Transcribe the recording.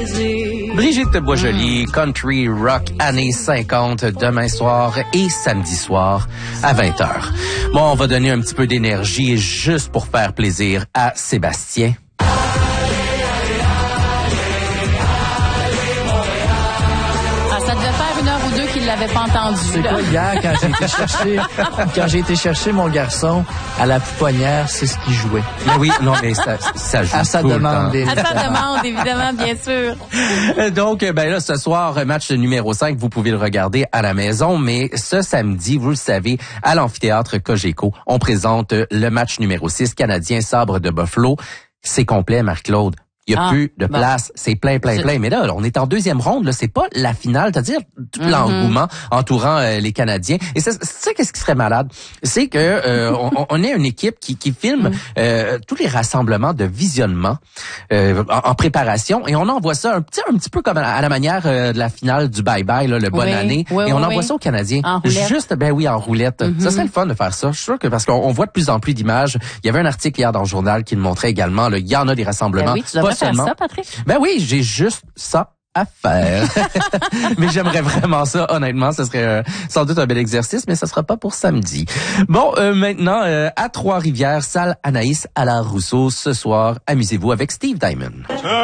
plaisir. Brigitte Boisjoli, country rock années 50, demain soir et samedi soir à 20h. Bon, on va donner un petit peu d'énergie juste pour faire plaisir à Sébastien. Ça devait faire 1 heure ou 2 qu'il l'avait pas entendu. C'est quoi, hier, quand j'ai été chercher mon garçon à la pouponnière, c'est ce qu'il jouait. Mais oui, non, mais ça joue à sa demande. À sa demande, évidemment, bien sûr. Donc, ben là, ce soir, match numéro 5, vous pouvez le regarder à la maison, mais ce samedi, vous le savez, à l'amphithéâtre Cogeco, on présente le match numéro 6, Canadien Sabre de Buffalo. C'est complet, Marc-Claude. Il y a plus de place, c'est plein. Mais là, on est en deuxième ronde, là, c'est pas la finale, c'est-à-dire tout l'engouement entourant les Canadiens. Et ça, tu sais qu'est-ce qui serait malade? C'est que on est une équipe qui filme tous les rassemblements de visionnement en préparation, et on envoie ça un petit peu comme à la manière de la finale du bye-bye, là, le bonne année, et on envoie ça aux Canadiens. En roulette. Juste, en roulette. Ça serait le fun de faire ça. Je suis sûr que parce qu'on voit de plus en plus d'images. Il y avait un article hier dans le journal qui le montrait également. Là, il y en a des rassemblements. Ben oui, tu devrais faire ça, Patrick. Ben oui, j'ai juste ça à faire. Mais j'aimerais vraiment ça, honnêtement. Ce serait sans doute un bel exercice, mais ça sera pas pour samedi. Bon, maintenant, à Trois-Rivières, salle Anaïs Allard-Rousseau, ce soir, amusez-vous avec Steve Diamond.